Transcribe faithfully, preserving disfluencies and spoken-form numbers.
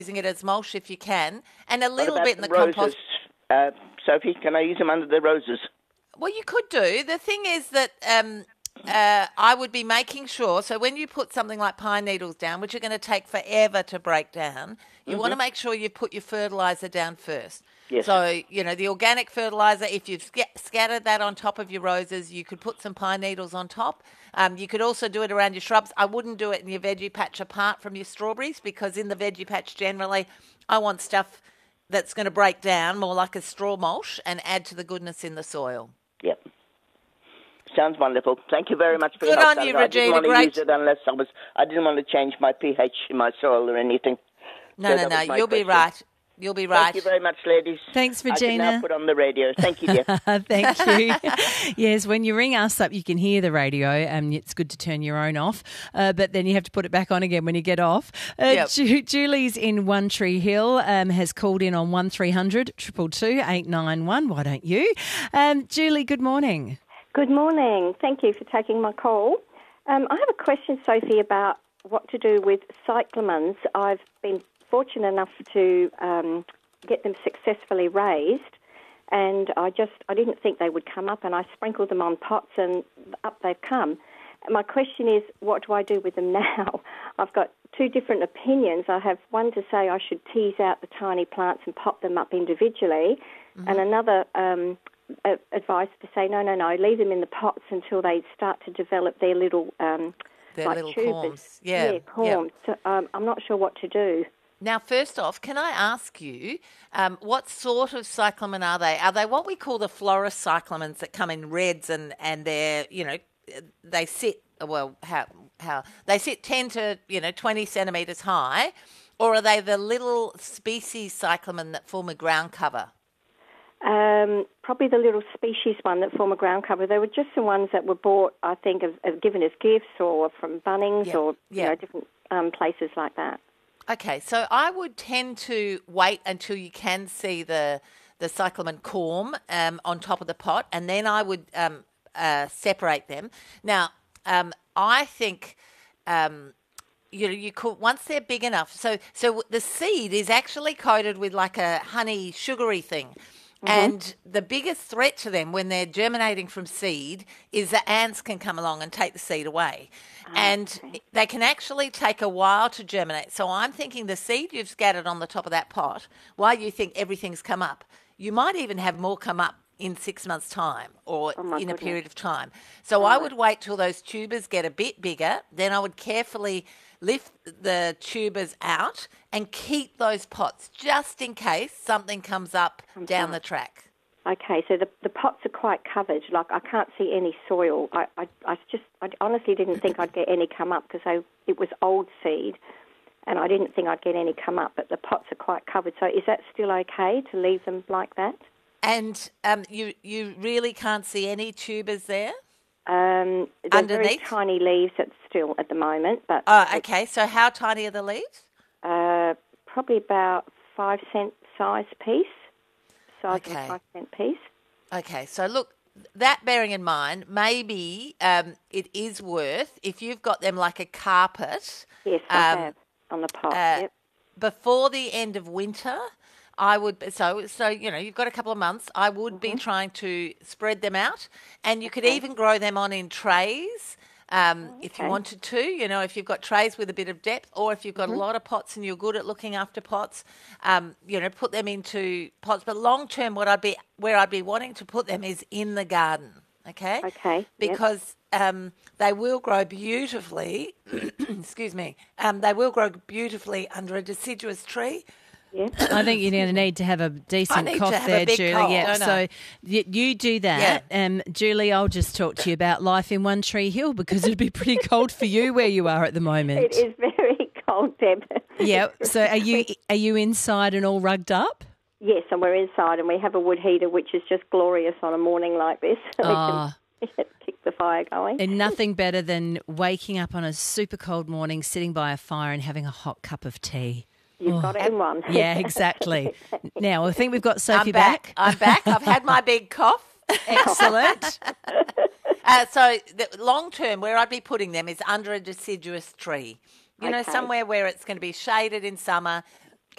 using it as mulch if you can, and a What little about bit in the roses? compost. Uh, Sophie, can I use them under the roses? Well, you could do. The thing is that um, uh, I would be making sure, so when you put something like pine needles down, which are going to take forever to break down, you Mm-hmm. want to make sure you put your fertiliser down first. Yes. So, you know, the organic fertiliser, if you've sc- scattered that on top of your roses, you could put some pine needles on top. Um, you could also do it around your shrubs. I wouldn't do it in your veggie patch apart from your strawberries, because in the veggie patch generally, I want stuff that's going to break down more like a straw mulch and add to the goodness in the soil. Yep. Sounds wonderful. Thank you very much for Good your help. on you, Sandra. I didn't Regina. want to Great. use it unless I was. I didn't want to change my pH in my soil or anything. No, So no, that no. was my You'll be question. right. You'll be right. Thank you very much, ladies. Thanks, I can Regina. now put on the radio. Thank you, dear. Thank you. Yes, when you ring us up, you can hear the radio, and it's good to turn your own off, uh, but then you have to put it back on again when you get off. Uh, Yep. Ju- Julie's in One Tree Hill um, has called in on one three hundred, two two two, eight nine one. Why don't you? Um, Julie, good morning. Good morning. Thank you for taking my call. Um, I have a question, Sophie, about what to do with cyclamens. I've been fortunate enough to um, get them successfully raised, and I just I didn't think they would come up, and I sprinkled them on pots, and up they've come. My question is, what do I do with them now? I've got two different opinions. I have one to say I should tease out the tiny plants and pop them up individually, mm-hmm. and another um, a- advice to say, no, no, no, leave them in the pots until they start to develop their little um, Their like little tubers. corms. Yeah. Yeah, corms. So, um, I'm not sure what to do. Now, first off, can I ask you, um, what sort of cyclamen are they? Are they what we call the florist cyclamens that come in reds and, and they're, you know, they sit, well, how, how, they sit ten to, you know, twenty centimetres high, or are they the little species cyclamen that form a ground cover? Um, probably the little species one that form a ground cover. They were just the ones that were bought, I think, of, of given as gifts or from Bunnings Yeah, or yeah. you know different um, places like that. Okay, so I would tend to wait until you can see the the cyclamen corm um, on top of the pot, and then I would um, uh, separate them. Now, um, I think um, you know you could once they're big enough. So, so the seed is actually coated with like a honey sugary thing. Mm-hmm. And the biggest threat to them when they're germinating from seed is that ants can come along and take the seed away. Oh, and okay. They can actually take a while to germinate. So I'm thinking the seed you've scattered on the top of that pot, while you think everything's come up, you might even have more come up in six months' time or oh in goodness. a period of time. So right. I would wait till those tubers get a bit bigger. Then I would carefully lift the tubers out and keep those pots just in case something comes up comes down up. the track. Okay, so the the pots are quite covered. Like I can't see any soil. I I, I just I honestly didn't think I'd get any come up because it was old seed, and I didn't think I'd get any come up. But the pots are quite covered. So is that still okay to leave them like that? And um, you you really can't see any tubers there? Um, they're very Underneath? tiny leaves at still at the moment, but Oh, okay. So how tiny are the leaves? uh, probably about five cent size piece, size Okay. of a five cent piece. Okay. So look, that bearing in mind, maybe um, it is worth, if you've got them like a carpet. Yes, I um, have on the pot. uh, yep. Before the end of winter, I would, so, so you know, you've got a couple of months, I would be trying to spread them out, and you could Okay. even grow them on in trays um, if you okay. wanted to, you know, if you've got trays with a bit of depth, or if you've got a lot of pots and you're good at looking after pots, um, you know, put them into pots. But long term, what I'd be, where I'd be wanting to put them is in the garden, okay? Okay, yep. Because um, they will grow beautifully, excuse me, um, they will grow beautifully under a deciduous tree. Yeah. I think you're going to need to have a decent need to cough have a there, big Julie. cough, Yeah. don't I? So y- you do that. Um, Julie, I'll just talk to you about life in One Tree Hill because it'd be pretty cold for you where you are at the moment. It is very cold, Deb. Yeah. So are you are you inside and all rugged up? Yes, and we're inside, and we have a wood heater, which is just glorious on a morning like this. We Ah. can keep the fire going. And nothing better than waking up on a super cold morning, sitting by a fire and having a hot cup of tea. You've got it in one. Yeah, exactly. Now, I think we've got Sophie I'm back. I'm back. I've had my big cough. Excellent. Uh, so the long term, where I'd be putting them is under a deciduous tree. You know, Okay. somewhere where it's going to be shaded in summer,